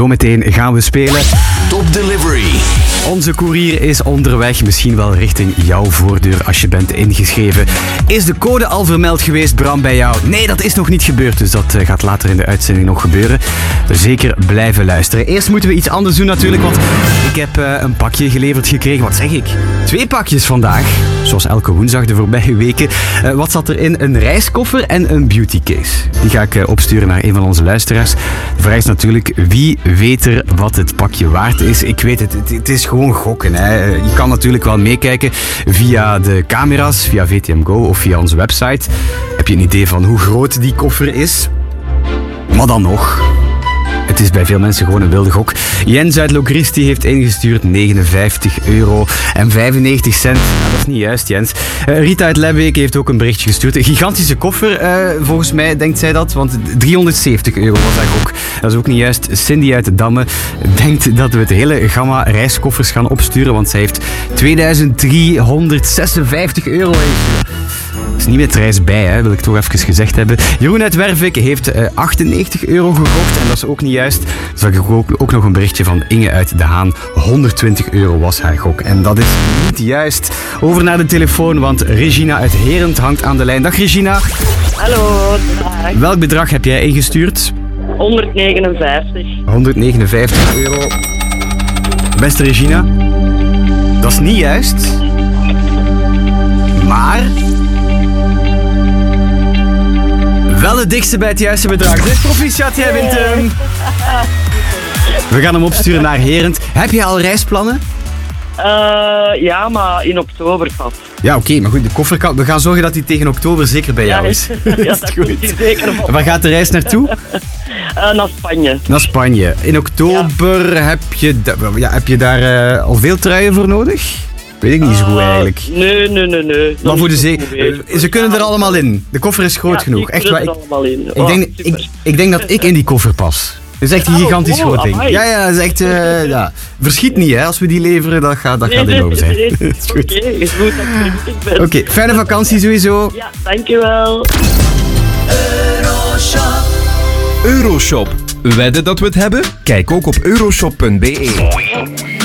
Zometeen gaan we spelen. Top Delivery. Onze koerier is onderweg, misschien wel richting jouw voordeur als je bent ingeschreven. Is de code al vermeld geweest, Bram, bij jou? Nee, dat is nog niet gebeurd, dus dat gaat later in de uitzending nog gebeuren. Zeker blijven luisteren. Eerst moeten we iets anders doen natuurlijk, want ik heb een pakje geleverd gekregen. Wat zeg ik? 2 pakjes vandaag, zoals elke woensdag de voorbije weken. Wat zat erin? Een reiskoffer en een beautycase. Die ga ik opsturen naar een van onze luisteraars. De vraag is natuurlijk, wie weet er wat het pakje waard is? Ik weet het, het is gewoon gokken. Hè. Je kan natuurlijk wel meekijken via de camera's, via VTM Go of via onze website. Heb je een idee van hoe groot die koffer is? Maar dan nog... Het is bij veel mensen gewoon een wilde gok. Jens uit Logristi heeft ingestuurd €59,95. Dat is niet juist, Jens. Rita uit Lebbeek heeft ook een berichtje gestuurd. Een gigantische koffer, volgens mij denkt zij dat. Want €370 was haar gok. Dat is ook niet juist. Cindy uit de Damme denkt dat we het hele gamma reiskoffers gaan opsturen. Want zij heeft €2.356 ingestuurd. Er is niet met reis bij, hè, wil ik toch even gezegd hebben. Jeroen uit Wervik heeft €98 gekocht en dat is ook niet juist. Dan zag ik ook nog een berichtje van Inge uit De Haan. €120 was haar gok en dat is niet juist. Over naar de telefoon, want Regina uit Herent hangt aan de lijn. Dag Regina. Hallo, dag. Welk bedrag heb jij ingestuurd? €159. €159. Beste Regina, dat is niet juist. Maar... wel het dichtste bij het juiste bedrag. Dus proficiat, jij wint hem. We gaan hem opsturen naar Herent. Heb je al reisplannen? Ja, maar in oktober pas. Ja, oké, maar goed, de koffer kan... We gaan zorgen dat hij tegen oktober zeker bij jou is. Ja, dat is goed. Zeker. Waar gaat de reis naartoe? Naar Spanje. Naar Spanje. In oktober heb je daar al veel truien voor nodig? Weet ik niet zo goed eigenlijk. Nee. Maar voor de ze kunnen er allemaal in. De koffer is groot genoeg. Echt waar. Ik denk dat ik in die koffer pas. Dat is echt een gigantisch groot ding. Amai. Ja, dat is echt... Verschiet niet, hè. Als we die leveren, dat gaat enorm zijn. Oké, is goed dat ik ben. Oké, fijne vakantie sowieso. Ja, dankjewel. Euroshop. Wedden dat we het hebben? Kijk ook op euroshop.be.